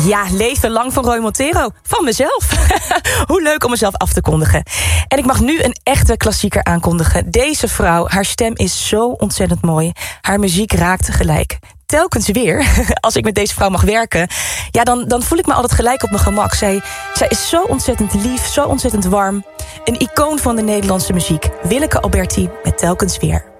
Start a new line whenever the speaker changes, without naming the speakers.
Ja, leven lang van Roy Montero. Van mezelf. Hoe leuk om mezelf af te kondigen. En ik mag nu een echte klassieker aankondigen. Deze vrouw, haar stem is zo ontzettend mooi. Haar muziek raakt tegelijk. Telkens weer, als ik met deze vrouw mag werken, ja, dan voel ik me altijd gelijk op mijn gemak. Zij is zo ontzettend lief, zo ontzettend warm. Een icoon van de Nederlandse muziek. Willeke Alberti met Telkens weer.